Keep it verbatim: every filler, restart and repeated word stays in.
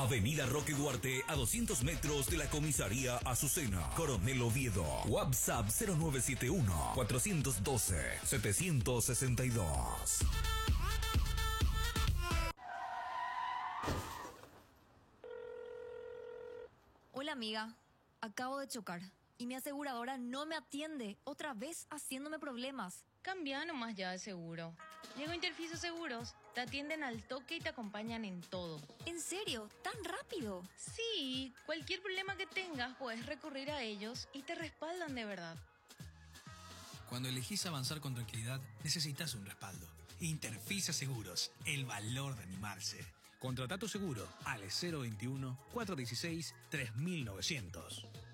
Avenida Roque Duarte, a doscientos metros de la comisaría Azucena. Coronel Oviedo. WhatsApp cero nueve siete uno, cuatro uno dos, siete seis dos. Hola amiga, acabo de chocar y mi aseguradora no me atiende, otra vez haciéndome problemas. Cambia nomás ya de seguro. Llegó Interfiso Seguros, te atienden al toque y te acompañan en todo. ¿En serio? ¿Tan rápido? Sí, cualquier problema que tengas puedes recurrir a ellos y te respaldan de verdad. Cuando elegís avanzar con tranquilidad, necesitas un respaldo. Interfisa Seguros, el valor de animarse. Contrata tu seguro al cero veintiuno, cuatrocientos dieciséis, tres mil novecientos.